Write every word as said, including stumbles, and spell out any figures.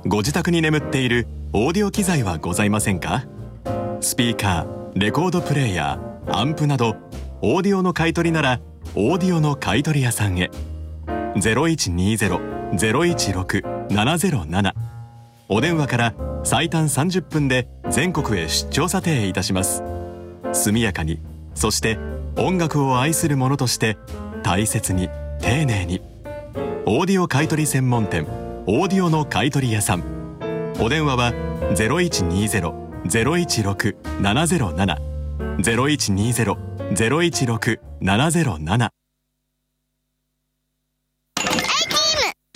ご自宅に眠っているオーディオ機材はございませんか？スピーカー、レコードプレーヤー、アンプなどオーディオの買い取りならオーディオの買取屋さんへ。 ゼロいちにゼロ ゼロいちろく ななゼロなな お電話から最短さんじゅっぷんで全国へ出張査定いたします。速やかに、そして音楽を愛する者として大切に丁寧に。オーディオ買取専門店オーディオの買取屋さん。お電話は ゼロいちにゼロ ゼロいちろく ななゼロなな ゼロいちにゼロ ゼロいちろく ななゼロなな